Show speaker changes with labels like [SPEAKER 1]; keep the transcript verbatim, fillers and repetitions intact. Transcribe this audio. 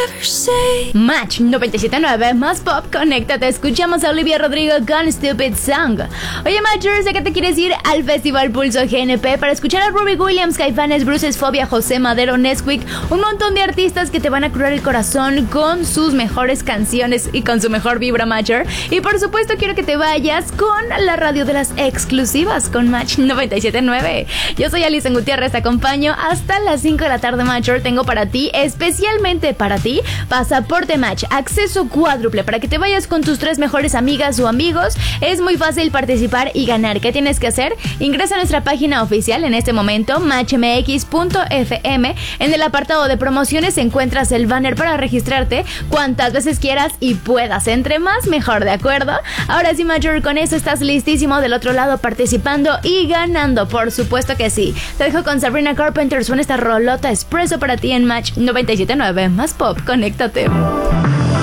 [SPEAKER 1] Match noventa y siete punto nueve más pop, conéctate. Escuchamos a Olivia Rodrigo con Stupid Song. Oye, Matchers, ¿de qué te quieres ir al Festival Pulso G N P para escuchar a Robbie Williams, Caifanes, Bruces, Fobia, José Madero, Nesquik? Un montón de artistas que te van a curar el corazón con sus mejores canciones y con su mejor vibra, Matcher. Y por supuesto quiero que te vayas con la radio de las exclusivas con Match noventa y siete punto nueve. Yo soy Alison Gutiérrez, te acompaño hasta las cinco de la tarde, Matcher. Tengo para ti, especialmente para ti, pasaporte Match, acceso cuádruple para que te vayas con tus tres mejores amigas o amigos. Es muy fácil participar y ganar. ¿Qué tienes que hacer? Ingresa a nuestra página oficial en este momento, match m x punto f m. En el apartado de promociones encuentras el banner para registrarte cuantas veces quieras y puedas. Entre más, mejor, ¿de acuerdo? Ahora sí, Matcher, con eso estás listísimo del otro lado participando y ganando. Por supuesto que sí. Te dejo con Sabrina Carpenter. Suena esta rolota expreso para ti en Match noventa y siete punto nueve más pop. Conéctate.